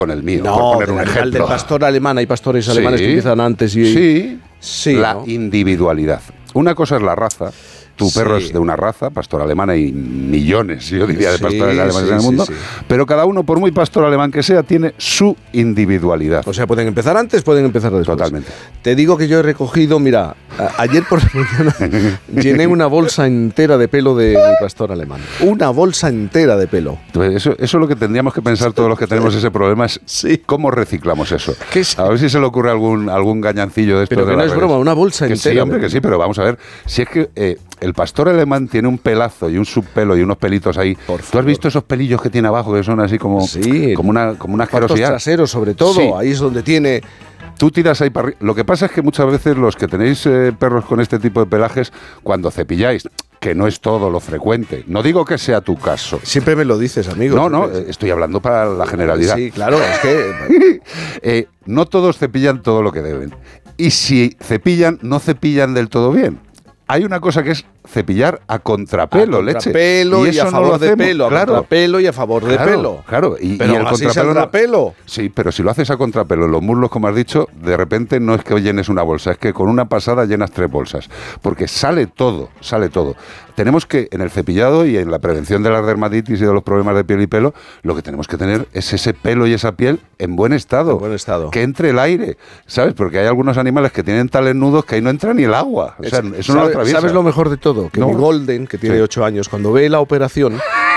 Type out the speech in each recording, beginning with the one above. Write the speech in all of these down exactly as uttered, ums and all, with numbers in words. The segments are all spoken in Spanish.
con el mío, no, por poner un del ejemplo. del pastor alemán, hay pastores Sí, alemanes que empiezan antes y... Sí, sí la ¿no? individualidad. Una cosa es la raza. Tu perro sí. es de una raza, pastor alemán, hay millones, yo diría, de sí, pastores alemanes sí, en el sí, mundo, sí. pero cada uno, por muy pastor alemán que sea, tiene su individualidad. O sea, pueden empezar antes, pueden empezar después. Totalmente. Te digo que yo he recogido, mira, a, ayer por la mañana llené una bolsa entera de pelo de mi pastor alemán. Una bolsa entera de pelo. Eso, eso es lo que tendríamos que pensar todos los que tenemos ese problema, es Sí. cómo reciclamos eso. ¿Qué es? A ver si se le ocurre algún, algún gañancillo de estos. Pero de que no las es redes. broma, una bolsa que entera. Sí, hombre, de que sí, pero vamos a ver. Si es que eh, el pastor alemán tiene un pelazo y un subpelo y unos pelitos ahí. Por ¿Tú has favor. visto esos pelillos que tiene abajo que son así como, Sí. como una, como una Cuartos asquerosidad? traseros, sobre todo. Sí. Ahí es donde tiene... Tú tiras ahí para arriba. Lo que pasa es que muchas veces los que tenéis eh, perros con este tipo de pelajes, cuando cepilláis, que no es todo lo frecuente, no digo que sea tu caso. Siempre me lo dices, amigo. No, no, Siempre. eh, estoy hablando para la generalidad. Sí, claro, es que... Eh, no todos cepillan todo lo que deben. Y si cepillan, no cepillan del todo bien. Hay una cosa que es cepillar a contrapelo, a leche. contrapelo y, eso a no favor lo de hacemos, pelo, claro. a contrapelo y a favor de Claro, pelo. Claro, y, Pero y el así contrapelo saldrá no- pelo. Sí, pero si lo haces a contrapelo en los muslos, como has dicho, de repente no es que llenes una bolsa, es que con una pasada llenas tres bolsas. Porque sale todo, sale todo. Tenemos que, en el cepillado y en la prevención de la dermatitis y de los problemas de piel y pelo, lo que tenemos que tener es ese pelo y esa piel en buen estado. En buen estado. Que entre el aire, ¿sabes? Porque hay algunos animales que tienen tales nudos que ahí no entra ni el agua. O sea, Es- eso no lo ¿sabe- atraviesa. ¿Sabes lo mejor de todo? Que No. mi Golden, que tiene Sí. ocho años, cuando ve la operación,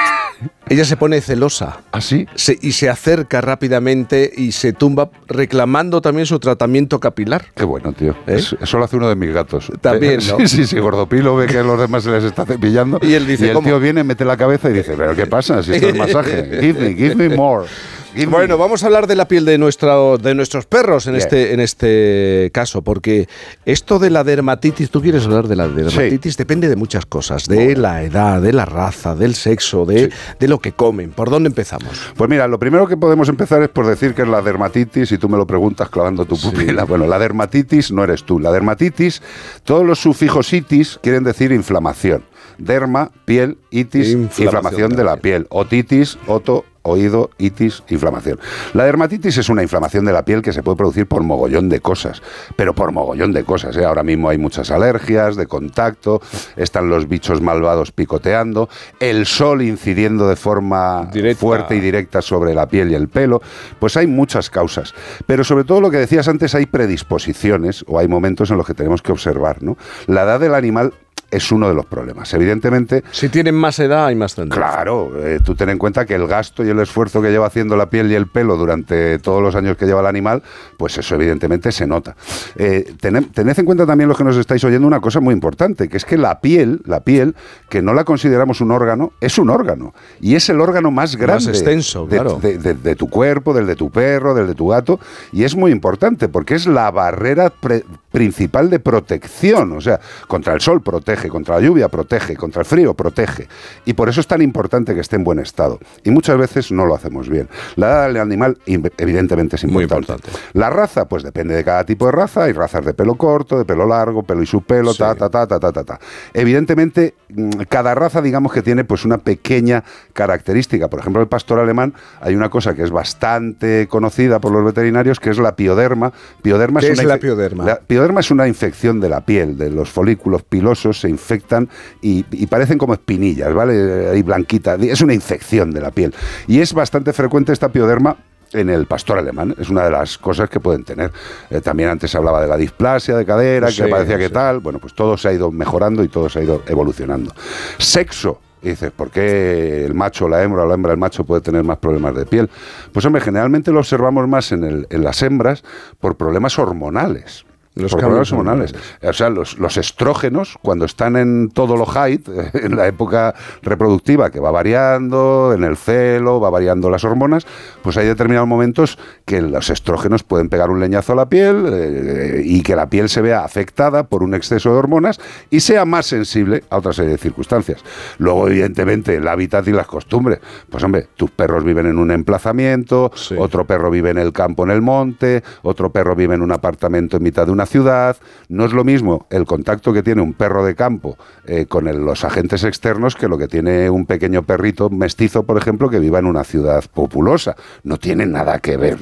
ella se pone celosa. ¿Así? Se- y se acerca rápidamente y se tumba reclamando también su tratamiento capilar. Qué bueno, tío. ¿Eh? Es- eso lo hace uno de mis gatos. También, Eh, ¿no? Sí, sí, sí. Gordopilo ve que a los demás se les está cepillando. Y él dice, el ¿cómo? tío viene, mete la cabeza y dice, ¿pero qué pasa? Si esto es masaje. Give me, give me more. Give me. Bueno, vamos a hablar de la piel de, nuestro, de nuestros perros en Bien. este, en este caso, porque esto de la dermatitis, tú quieres hablar de la dermatitis, depende de muchas cosas, de la edad, de la raza, del sexo, de, Sí. de lo que comen. ¿Por dónde empezamos? Pues mira, lo primero que podemos empezar es por decir que es la dermatitis, y tú me lo preguntas clavando tu pupila. Bueno, la dermatitis no eres tú. La dermatitis, todos los sufijos itis quieren decir inflamación. Derma, piel, itis, Inflamación inflamación, de de la la piel. Otitis, oto, oído, itis, inflamación. La dermatitis es una inflamación de la piel que se puede producir por mogollón de cosas, pero por mogollón de cosas, ¿eh? Ahora mismo hay muchas alergias de contacto, están los bichos malvados picoteando, el sol incidiendo de forma Directa. fuerte y directa sobre la piel y el pelo, pues hay muchas causas. Pero sobre todo lo que decías antes, hay predisposiciones o hay momentos en los que tenemos que observar, ¿no? La edad del animal es uno de los problemas. Evidentemente, Si tienen más edad, hay más tendencia. claro, eh, tú ten en cuenta que el gasto y el esfuerzo que lleva haciendo la piel y el pelo durante todos los años que lleva el animal, pues eso evidentemente se nota. Eh, tened, tened en cuenta también los que nos estáis oyendo una cosa muy importante, que es que la piel, la piel, que no la consideramos un órgano, es un órgano. Y es el órgano más grande. Más extenso, de, claro. de, de, de tu cuerpo, del de tu perro, del de tu gato. Y es muy importante porque es la barrera pre- principal de protección. O sea, contra el sol protege, contra la lluvia protege, contra el frío protege. Y por eso es tan importante que esté en buen estado. Y muchas veces no lo hacemos bien. La edad del animal evidentemente es Muy importante. importante. La raza, pues depende de cada tipo de raza. Hay razas de pelo corto, de pelo largo, pelo y subpelo, Sí. ta, ta, ta, ta, ta, ta, ta. Evidentemente, mm, cada raza, digamos que tiene pues una pequeña característica. Por ejemplo, el pastor alemán, hay una cosa que es bastante conocida por los veterinarios, que es la pioderma. Pioderma ¿Qué es una la infe- pioderma? La pioderma es una infección de la piel, de los folículos pilosos se infectan y, y parecen como espinillas, ¿vale? Ahí blanquita. Es una infección de la piel. Y es bastante frecuente esta pioderma en el pastor alemán, es una de las cosas que pueden tener. Eh, también antes se hablaba de la displasia de cadera, Sí, que parecía que sí. tal. Bueno, pues todo se ha ido mejorando y todo se ha ido evolucionando. Sexo. Y dices, ¿por qué el macho, la hembra o la hembra, el macho puede tener más problemas de piel? Pues hombre, generalmente lo observamos más en, el, en las hembras por problemas hormonales. Los por cambios problemas hormonales. O sea, los, los estrógenos, cuando están en todo lo height, en la época reproductiva, que va variando, en el celo, va variando las hormonas, pues hay determinados momentos que los estrógenos pueden pegar un leñazo a la piel eh, y que la piel se vea afectada por un exceso de hormonas y sea más sensible a otra serie de circunstancias. Luego, evidentemente, el hábitat y las costumbres. Pues hombre, tus perros viven en un emplazamiento, Sí. otro perro vive en el campo, en el monte, otro perro vive en un apartamento en mitad de una ciudad. No es lo mismo el contacto que tiene un perro de campo eh, con el- los agentes externos que lo que tiene un pequeño perrito mestizo, por ejemplo, que viva en una ciudad populosa. No tiene nada que ver.